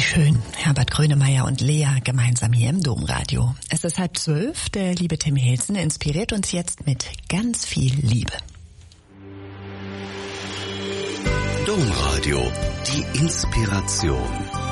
schön. Herbert Grönemeyer und Lea gemeinsam hier im Domradio. Es ist 11:30. Der liebe Tim Hilsen inspiriert uns jetzt mit ganz viel Liebe. Domradio, die Inspiration.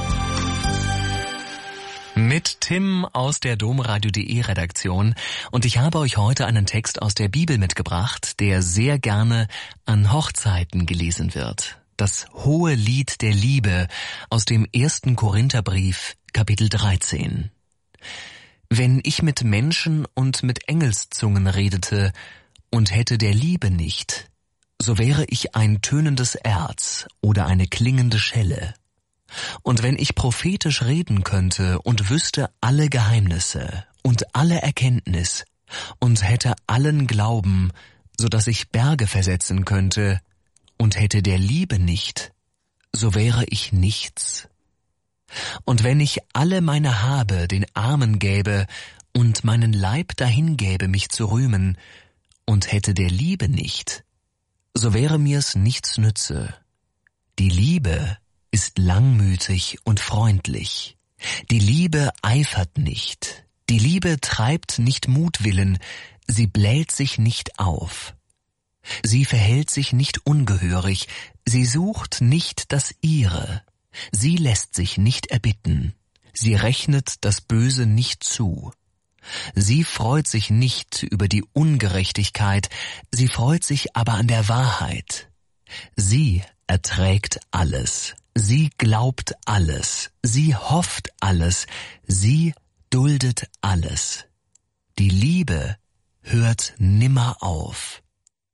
Mit Tim aus der domradio.de Redaktion, und ich habe euch heute einen Text aus der Bibel mitgebracht, der sehr gerne an Hochzeiten gelesen wird. Das hohe Lied der Liebe aus dem 1. Korintherbrief, Kapitel 13. Wenn ich mit Menschen und mit Engelszungen redete und hätte der Liebe nicht, so wäre ich ein tönendes Erz oder eine klingende Schelle. Und wenn ich prophetisch reden könnte und wüsste alle Geheimnisse und alle Erkenntnis und hätte allen Glauben, so dass ich Berge versetzen könnte, und hätte der Liebe nicht, so wäre ich nichts. Und wenn ich alle meine Habe den Armen gäbe und meinen Leib dahingäbe, mich zu rühmen, und hätte der Liebe nicht, so wäre mir's nichts nütze. Die Liebe ist langmütig und freundlich. Die Liebe eifert nicht. Die Liebe treibt nicht Mutwillen. Sie bläht sich nicht auf. Sie verhält sich nicht ungehörig. Sie sucht nicht das Ihre. Sie lässt sich nicht erbitten. Sie rechnet das Böse nicht zu. Sie freut sich nicht über die Ungerechtigkeit. Sie freut sich aber an der Wahrheit. Sie erträgt alles. Sie glaubt alles, sie hofft alles, sie duldet alles. Die Liebe hört nimmer auf.